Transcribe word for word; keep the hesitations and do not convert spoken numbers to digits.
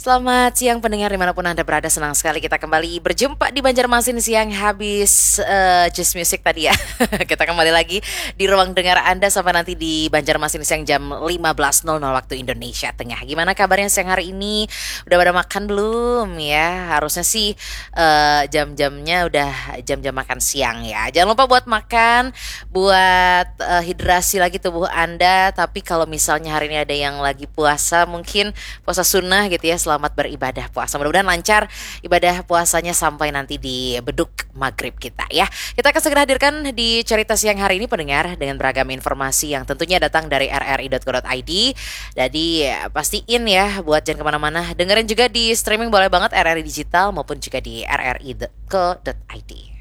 Selamat siang pendengar dimanapun Anda berada, senang sekali kita kembali berjumpa di Banjarmasin siang habis uh, Just Music tadi ya. Kita kembali lagi di ruang dengar Anda sampai nanti di Banjarmasin siang jam lima belas nol nol waktu Indonesia Tengah. Gimana kabarnya siang hari ini? Udah pada makan belum ya? Harusnya sih uh, jam-jamnya udah jam-jam makan siang ya. Jangan lupa buat makan, buat uh, hidrasi lagi tubuh Anda. Tapi kalau misalnya hari ini ada yang lagi puasa, mungkin puasa sunnah gitu ya, selamat beribadah puasa. Mudah-mudahan lancar ibadah puasanya sampai nanti di beduk maghrib kita ya. Kita akan segera hadirkan di cerita siang hari ini pendengar dengan beragam informasi yang tentunya datang dari r r i dot co dot i d. Jadi ya, pastiin ya buat jangan kemana-mana. Dengerin juga di streaming boleh banget R R I Digital maupun juga di r r i dot co dot i d.